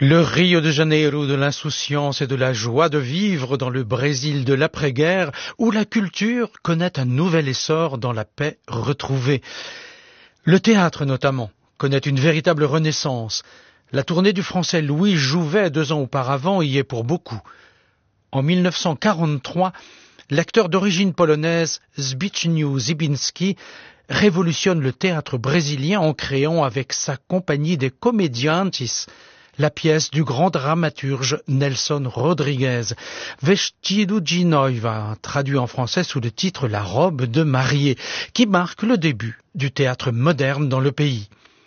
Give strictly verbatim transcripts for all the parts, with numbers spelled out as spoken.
Le Rio de Janeiro de l'insouciance et de la joie de vivre dans le Brésil de l'après-guerre, où la culture connaît un nouvel essor dans la paix retrouvée. Le théâtre, notamment, connaît une véritable renaissance. La tournée du français Louis Jouvet, deux ans auparavant, y est pour beaucoup. En mille neuf cent quarante-trois, l'acteur d'origine polonaise Zbigniew Zibinski révolutionne le théâtre brésilien en créant avec sa compagnie des Comediantes la pièce du grand dramaturge Nelson Rodrigues, Vestido de Noiva, traduit en français sous le titre La robe de mariée, qui marque le début du théâtre moderne dans le pays.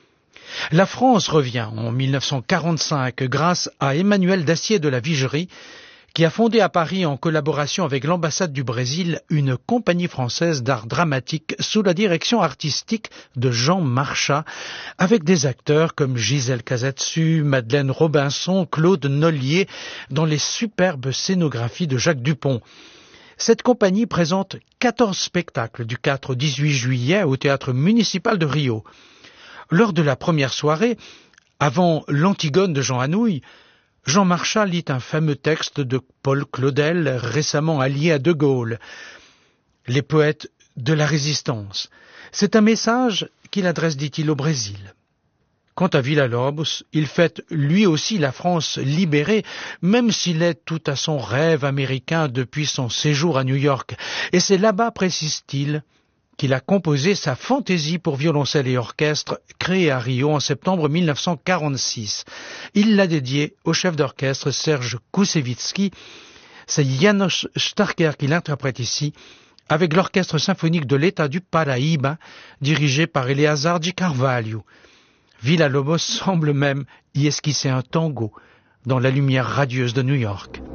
La France revient en mille neuf cent quarante-cinq grâce à Emmanuel Dacier de la Vigerie, qui a fondé à Paris en collaboration avec l'ambassade du Brésil une compagnie française d'art dramatique sous la direction artistique de Jean Marchas, avec des acteurs comme Gisèle Casatsu, Madeleine Robinson, Claude Nollier, dans les superbes scénographies de Jacques Dupont. Cette compagnie présente quatorze spectacles du quatre au dix-huit juillet au théâtre municipal de Rio. Lors de la première soirée, avant l'Antigone de Jean Anouilh, Jean Marchas lit un fameux texte de Paul Claudel, récemment allié à De Gaulle, les poètes de la résistance. C'est un message qu'il adresse, dit-il, au Brésil. Quant à Villa-Lobos, il fête lui aussi la France libérée, même s'il est tout à son rêve américain depuis son séjour à New York. Et c'est là-bas, précise-t-il, qu'il a composé sa fantaisie pour violoncelle et orchestre, créée à Rio en septembre mille neuf cent quarante-six. Il l'a dédiée au chef d'orchestre Serge Koussevitzky. C'est János Starker qui l'interprète ici, avec l'orchestre symphonique de l'État du Paraíba, dirigé par Eleazar de Carvalho. Villa-Lobos semble même y esquisser un tango dans la lumière radieuse de New York.